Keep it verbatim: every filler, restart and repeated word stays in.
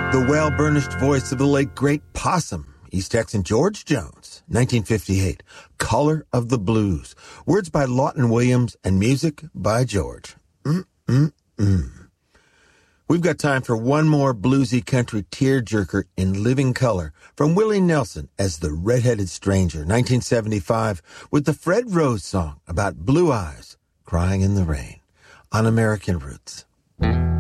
The well-burnished voice of the late great Possum, East Texan George Jones, nineteen fifty-eight, Color of the Blues. Words by Lawton Williams and music by George. Mm-mm-mm. We've got time for one more bluesy country tearjerker in living color from Willie Nelson as the Red-Headed Stranger, nineteen seventy-five, with the Fred Rose song about blue eyes crying in the rain on American Roots.